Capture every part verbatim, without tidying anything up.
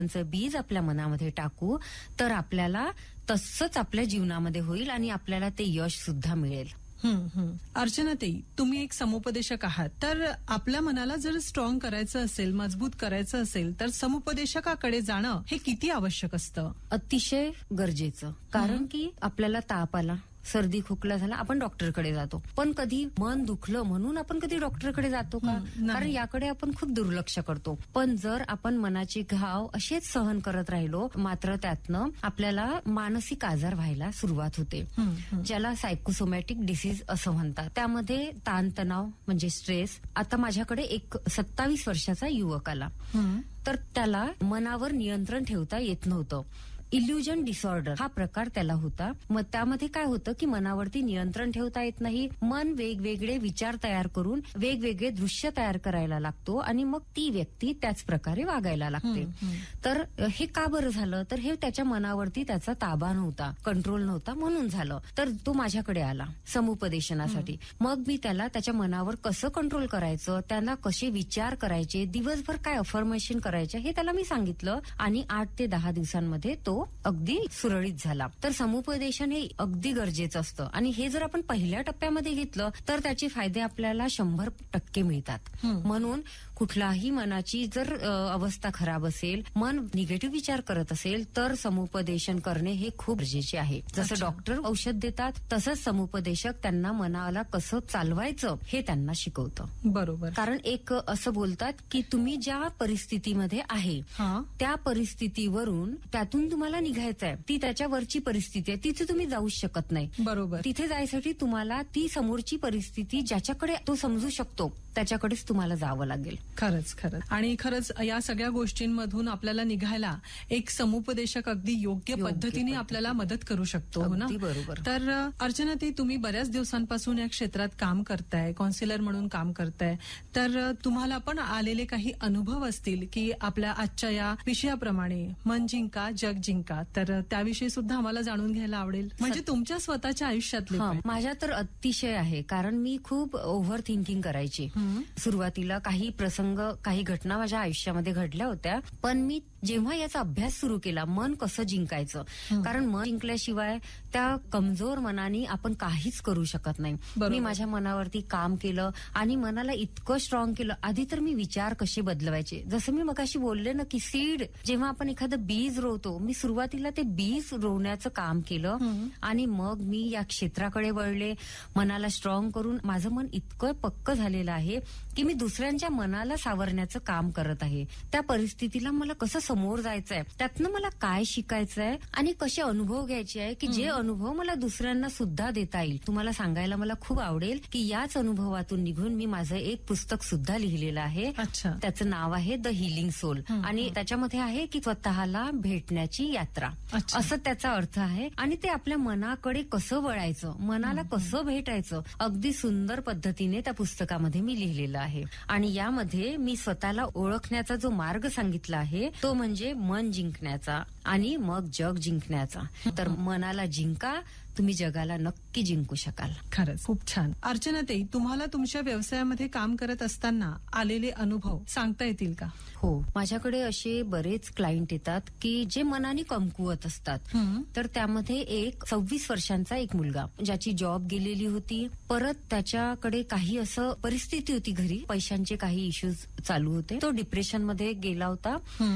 चं बीज आपल्या मनामध्ये टाकू तर आपल्याला तसंच आपल्या जीवनामध्ये होईल आणि आपल्याला ते यश सुद्धा मिळेल. हम्म हम्म अर्चना ताई, तुम्ही एक समुपदेशक आहात, तर आपल्या मनाला जर स्ट्रॉंग करायचं असेल, मजबूत करायचं असेल, तर समुपदेशकाकडे जाणं हे किती आवश्यक असतं? अतिशय गरजेचं. कारण की आपल्याला ताप आला, सर्दी खोकला झाला, आपण डॉक्टरकडे जातो. पण कधी मन दुखलं म्हणून आपण कधी डॉक्टरकडे जातो का? कारण याकडे आपण खूप दुर्लक्ष करतो. पण जर आपण मनाचे घाव असेच सहन करत राहिलो, मात्र त्यातनं आपल्याला मानसिक आजार व्हायला सुरुवात होते, ज्याला सायकोसोमॅटिक डिसीज असं म्हणतात. त्यामध्ये ताणतणाव म्हणजे स्ट्रेस. आता माझ्याकडे एक सत्तावीस वर्षाचा युवक आला, तर त्याला मनावर नियंत्रण ठेवता येत नव्हतं. इल्युजन डिसऑर्डर हा प्रकार त्याला होता. मग त्यामध्ये काय होतं की मनावरती नियंत्रण ठेवता येत नाही. मन वेगवेगळे विचार तयार करून वेगवेगळे दृश्य तयार करायला लागतो आणि मग ती व्यक्ती त्याच प्रकारे वागायला लागते. तर हे का बरं झालं? तर हे त्याच्या मनावरती त्याचा ताबा नव्हता, कंट्रोल नव्हता, म्हणून झालं. तर तो माझ्याकडे आला समुपदेशनासाठी. मग मी त्याला त्याच्या मनावर कसं कंट्रोल करायचं, त्याला कसे विचार करायचे, दिवसभर काय अफर्मेशन करायचे हे त्याला मी सांगितलं आणि आठ ते दहा दिवसांमध्ये तो अगदी सुरळीत झाला. तर समुपदेशन हे अगदी गरजेचं असतं आणि हे जर आपण पहिल्या टप्प्यामध्ये घेतलं तर त्याचे फायदे आपल्याला शंभर टक्के मिळतात. म्हणून कुठलाही मनाची जर अवस्था खराब असेल, मन निगेटिव्ह विचार करत असेल, तर समुपदेशन करणे हे खूप गरजेचे आहे. जसं डॉक्टर औषध देतात तसंच समुपदेशक त्यांना मनाला कसं चालवायचं हे त्यांना शिकवतं. बरोबर. कारण एक असं बोलतात की तुम्ही ज्या परिस्थितीमध्ये आहे त्या परिस्थितीवरून त्यातून तुम्हाला निघायचंय, ती त्याच्यावरची परिस्थिती आहे, तिथे तुम्ही जाऊच शकत नाही. बरोबर. तिथे जायसाठी तुम्हाला ती समोरची परिस्थिती ज्याच्याकडे तो समजू शकतो त्याच्याकडेच तुम्हाला जावं लागेल. खरंच खरंच. आणि खरंच या सगळ्या गोष्टींमधून आपल्याला निघायला एक समुपदेशक अगदी योग्य पद्धतीने आपल्याला मदत करू शकतो, हो ना? बरोबर. तर अर्चना ताई, तुम्ही बऱ्याच दिवसांपासून या क्षेत्रात काम करताय, काउन्सिलर म्हणून काम करताय, तर तुम्हाला पण आलेले काही अनुभव असतील की आपल्या आजच्या या विषयाप्रमाणे मन जिंका जग जिंका, तर त्याविषयी सुद्धा आम्हाला जाणून घ्यायला आवडेल. म्हणजे तुमच्या स्वतःच्या आयुष्यातले. माझ्या तर अतिशय आहे, कारण मी खूप ओव्हर थिंकिंग करायची. सुरुवातीला काही प्रसंग, काही घटना माझ्या आयुष्यामध्ये घडल्या होत्या, पण मी जेव्हा याचा अभ्यास सुरू केला, मन कसं जिंकायचं, कारण मन जिंकल्याशिवाय त्या कमजोर मनाने आपण काहीच करू शकत नाही. मी माझ्या मनावरती काम केलं आणि मनाला इतकं स्ट्रॉंग केलं. आधी तर मी विचार कसे बदलवायचे, जसं मी मगाशी बोलले ना की सीड, जेव्हा आपण एखादं बीज रोवतो, मी सुरुवातीला ते बीज रोवण्याचं काम केलं आणि मग मी या क्षेत्राकडे वळले. मनाला स्ट्रॉंग करून माझं मन इतकं पक्क झालेलं आहे की मी दुसऱ्यांच्या मनाला सावरण्याचं काम करत आहे. त्या परिस्थितीला मला कसं समोर जायचंय, त्यातनं मला काय शिकायचंय आणि कसे अनुभव घ्यायचे आहे की जे अनुभव मला दुसऱ्यांना सुद्धा देता येईल. तुम्हाला सांगायला मला खूप आवडेल की याच अनुभवातून निघून मी माझं एक पुस्तक सुद्धा लिहिलेलं आहे. त्याचं नाव आहे द हिलिंग सोल आणि त्याच्यामध्ये आहे की स्वतःला भेटण्याची यात्रा, असं त्याचा अर्थ आहे. आणि ते आपल्या मनाकडे कसं वळायचं, मनाला कसं भेटायचं, अगदी सुंदर पद्धतीने त्या पुस्तकामध्ये मी लिहिलेलं आहे. आणि यामध्ये मी स्वतःला ओळखण्याचा जो मार्ग सांगितला आहे तो म्हणजे मन जिंकण्याचा आणि मग जग जिंकण्याचा. तर मनाला जिंका, तुम्ही जगाला नक्की जिंकू शकाल. खरंच खूप छान. अर्चना ताई, तुम्हाला तुमच्या व्यवसायामध्ये काम करत असताना आलेले अनुभव सांगता येतील का? हो, माझ्याकडे असे बरेच क्लायंट येतात की जे मनाने कमकुवत असतात. तर त्यामध्ये एक सव्वीस वर्षांचा एक मुलगा, ज्याची जॉब गेलेली होती, परत त्याच्याकडे काही असं परिस्थिती होती घरी, पैशांचे काही इश्यूज चालू होते, तो डिप्रेशन मध्ये गेला होता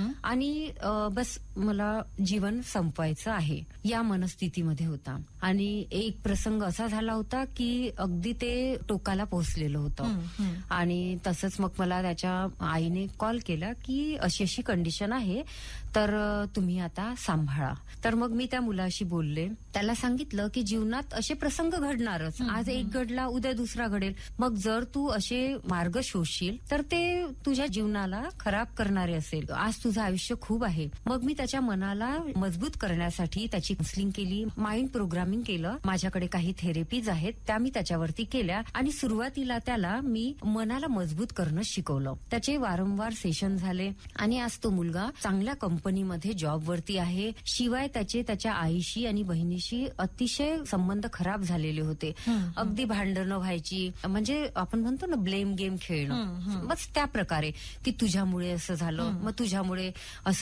आणि बस मला जीवन संपवायचं आहे या मनस्थितीमध्ये होता. आणि एक प्रसंग असा झाला होता की अगदी ते टोकाला पोहोचलेलं होतं. आणि तसंच मग मला त्याच्या आईने कॉल केला की अशी अशी कंडिशन आहे, तर तुम्ही आता सांभाळा. तर मग मी त्या मुलाशी बोलले, त्याला सांगितलं की जीवनात असे प्रसंग घडणारच, आज एक घडला उद्या दुसरा घडेल. मग जर तू असे मार्ग शोधशील तर ते तुझ्या जीवनाला खराब करणारे असेल. आज तुझं आयुष्य खूप आहे. मग मी त्याच्या मनाला मजबूत करण्यासाठी त्याची काउन्सिलिंग केली, माइंड प्रोग्रामिंग केलं. माझ्याकडे काही थेरपीज आहेत त्या मी त्याच्यावरती केल्या आणि सुरुवातीला त्याला मी मनाला मजबूत करणं शिकवलं. त्याचे वारंवार सेशन झाले आणि आज तो मुलगा चांगल्या कंपनीमध्ये जॉबवरती आहे. शिवाय त्याचे त्याच्या आईशी आणि बहिणीशी अतिशय संबंध खराब झालेले होते. अगदी भांडणं व्हायची, म्हणजे आपण म्हणतो ना ब्लेम गेम खेळणं, बस त्या प्रकारे की तुझ्यामुळे असं झालं, मग तुझ्यामुळे असं